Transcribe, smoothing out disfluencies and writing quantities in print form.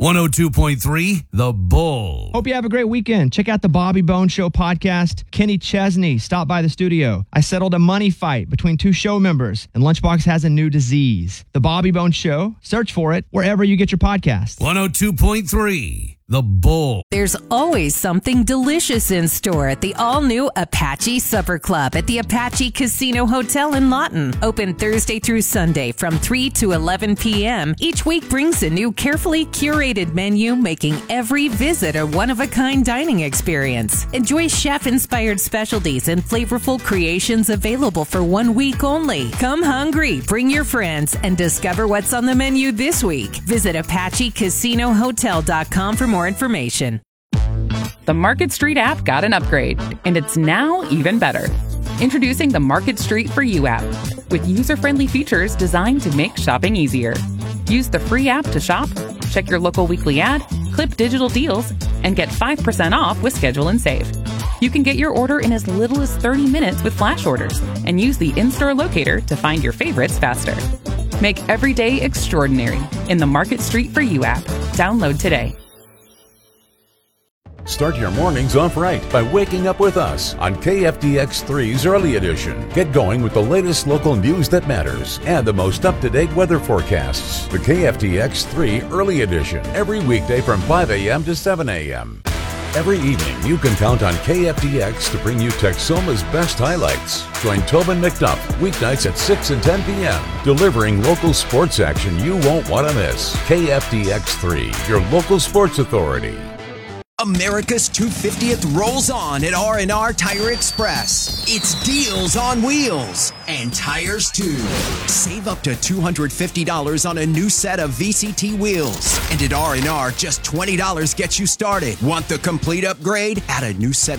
102.3 The Bull. Hope you have a great weekend. Check out the Bobby Bone Show podcast. Kenny Chesney stopped by the studio. I settled a money fight between two show members, and Lunchbox has a new disease. The Bobby Bone Show. Search for it wherever you get your podcasts. 102.3 The Bull. There's always something delicious in store at the all-new Apache Supper Club at the Apache Casino Hotel in Lawton. Open Thursday through Sunday from 3 to 11 p.m. Each week brings a new carefully curated menu, making every visit a one-of-a-kind dining experience. Enjoy chef-inspired specialties and flavorful creations available for 1 week only. Come hungry, bring your friends, and discover what's on the menu this week. Visit ApacheCasinoHotel.com for more information. The Market Street app got an upgrade, and it's now even better. Introducing the Market Street For You app, with user-friendly features designed to make shopping easier. Use the free app to shop, check your local weekly ad, clip digital deals, and get 5% off with Schedule and Save. You can get your order in as little as 30 minutes with flash orders, and use the in-store locator to find your favorites faster. Make every day extraordinary in the Market Street For You app. Download today. Start your mornings off right by waking up with us on KFDX3's Early Edition. Get going with the latest local news that matters and the most up-to-date weather forecasts. The KFDX3 Early Edition, every weekday from 5 a.m. to 7 a.m. Every evening, you can count on KFDX to bring you Texoma's best highlights. Join Tobin McDuff weeknights at 6 and 10 p.m., delivering local sports action you won't want to miss. KFDX3, your local sports authority. America's 250th rolls on at R&R Tire Express. It's deals on wheels and tires too. Save up to $250 on a new set of VCT wheels. And at R&R, just $20 gets you started. Want the complete upgrade? Add a new set